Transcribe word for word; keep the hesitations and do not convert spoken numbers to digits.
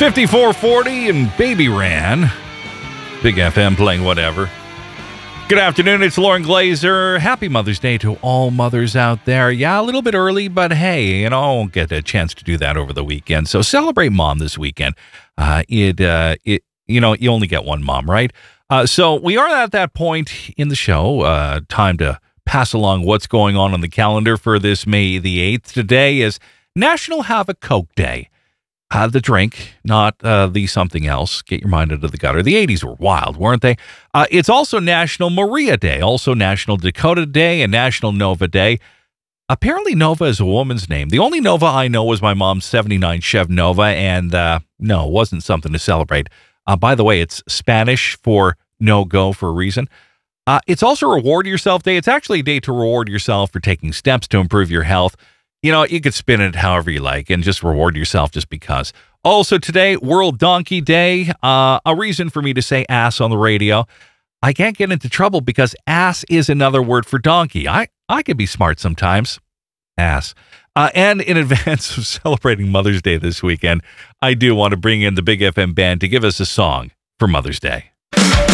fifty-four forty and Baby Ran. Big F M playing whatever. Good afternoon, it's Lauren Glazer. Happy Mother's Day to all mothers out there. Yeah, a little bit early, but hey, you know, I won't get a chance to do that over the weekend. So celebrate mom this weekend. Uh, it, uh, it, you know, you only get one mom, right? Uh, so we are at that point in the show. Uh, time to pass along what's going on on the calendar for this May the eighth. Today is National Have a Coke Day. Uh, the drink, not uh, the something else. Get your mind out of the gutter. The eighties were wild, weren't they? Uh, it's also National Maria Day, also National Dakota Day, and National Nova Day. Apparently, Nova is a woman's name. The only Nova I know was my mom's seventy-nine Chev Nova, and uh, no, it wasn't something to celebrate. Uh, by the way, it's Spanish for no-go for a reason. Uh, it's also Reward Yourself Day. It's actually a day to reward yourself for taking steps to improve your health. You know, you could spin it however you like and just reward yourself just because. Also today, World Donkey Day. Uh, a reason for me to say ass on the radio. I can't get into trouble because ass is another word for donkey. I, I can be smart sometimes. Ass. Uh, and in advance of celebrating Mother's Day this weekend, I do want to bring in the Big F M Band to give us a song for Mother's Day.